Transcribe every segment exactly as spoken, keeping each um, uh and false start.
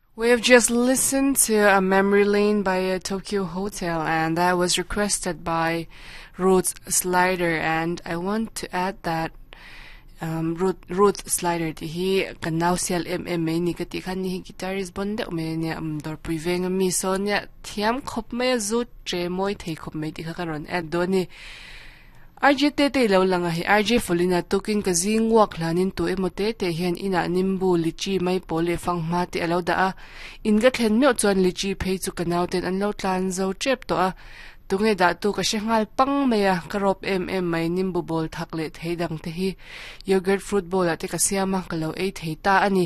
We have just listened to a Memory Lane by a Tokyo Hotel, and that was requested by Ruth Slider. And I want to add that um, Ruth Ruth Slider ti hi kanaw sial mm ni kati kan ni guitarist bonde me ne am dor puiveng mi sonya thiam khop me zu tre moi thei khop me ti khakaron at doni R J te te lo langa hi R J Folina tokin ka zingwak lanin tu emote te hian ina nimbu lichi mai pole fang ma te alo da a inga thlen me chuan lichi phei chu kanaw ten an lo tlan zo trep to a tunge da tu ka shengal pang meya karop mm mai nimbu bol thakle theidang te hi yogurt fruit bowl ate ka siama kalo ei theita ani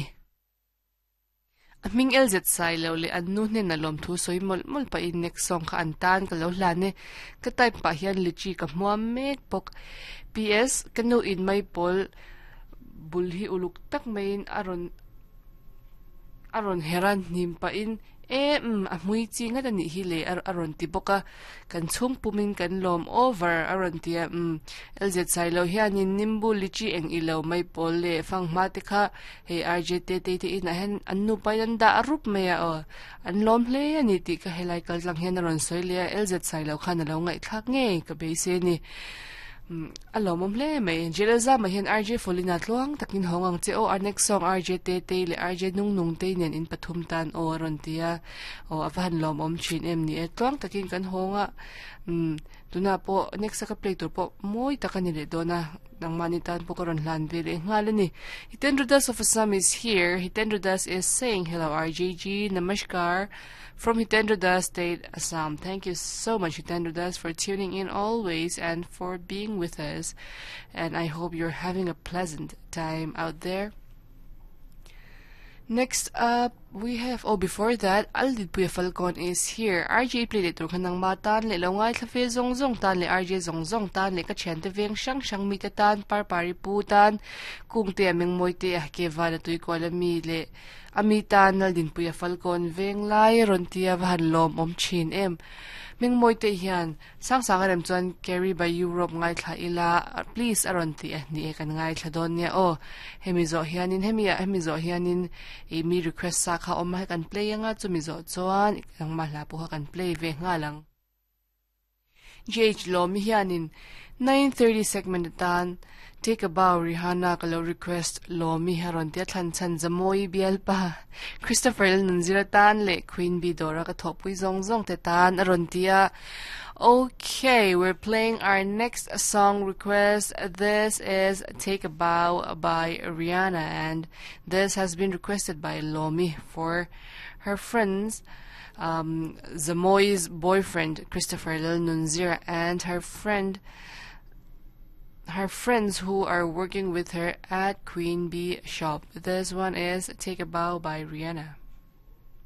Aming L Z sai lo le anu ne na lom thu soi mol mol pa in next song ka antan ka lo hlane ka type pa hian lichi ka hmuam mek pok P S kanu in mai pol bulhi uluk tak main aron aron heran nim pa in e um a mui chi nga ni hi le ar aron ti boka kan chung pumin kan lom over aron ti um L Z sai lo hian in nimbu lichi eng ilo mai pol le fang ma te kha he R J te te te in a hen annu pa yan da arup me ya o an lom hle ani ti ka helai kal lang hen aron soi le L Z sai lo khan lo ngai thak nge ka be se ni alo mom le mai jeleza ma hian R J Folina tlong takin hongang che o our next song R J te te le R J nung nung te nen in pathum tan o ron tia o avan lom om chin em ni e tlong takin kan honga um tuna po next ka play to po moi takani le dona nang manitan po karon hlan vele ngalani Hitendrudas of Assam is here. Hitendrudas is saying hello R J G namaskar from Hitendrudas State, Assam. Thank you so much, Hitendrudas, for tuning in always and for being with us. And I hope you're having a pleasant time out there. Next up, we have, oh, before that, Aldid Puya Falcon is here. R J played it through kanang matan, le longay tlafe zong zong tan, le R J zong zong tan, le kachente veng shang shang mitatan, par pari putan, kung te aming moy te ahke vada tuy ko alami le amitan, Aldin Puya Falcon veng lai, ron tia vahan lom om chin em. Ming moy te hiyan, sang sangarem tuan carry by Europe ngay tla ila, please aron ti eh ni ekan ngay tla doon niya, oh, hemizo hiyanin, hemiya, hemizo hiyanin, e mi request sa ka o mahikan play nga tumizo tuan, ang malapo ka kan play, ve nga lang. G H Lo, mihiyanin, nine thirty segment tan, take a bow, Rihanna, kalo request, lo, miharon, tiatlan chan zamoy, biel pa. Christopher L. Nunziratan, le, Queen Bee, Dora, katopwi, zong zong, tetan, aron, tia. Okay, we're playing our next song request. This is Take a Bow by Rihanna, and this has been requested by Lomi for her friends, um, Zamoy's boyfriend, Christopher Lil Nunzira, and her friend, her friends who are working with her at Queen Bee Shop. This one is Take a Bow by Rihanna.